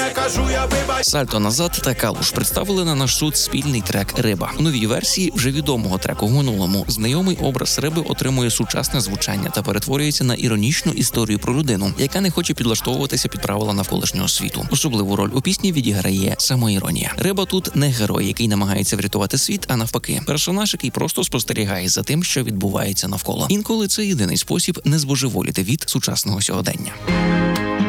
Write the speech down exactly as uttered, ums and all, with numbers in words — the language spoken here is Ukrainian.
кажу я вибач. Сальто назад та Калуш представили на наш суд спільний трек «Риба». У новій версії вже відомого треку в минулому знайомий образ риби отримує сучасне звучання та перетворюється на іронічну історію про людину, яка не хоче підлаштовуватися під правила навколишнього світу. Особливу роль у пісні відіграє самоіронія. Риба тут не герой, який намагається врятувати світ, а навпаки, персонаж, який просто спостерігає за тим, що відбувається навколо. Інколи це єдиний спосіб не збожеволіти від сучасного сьогодення.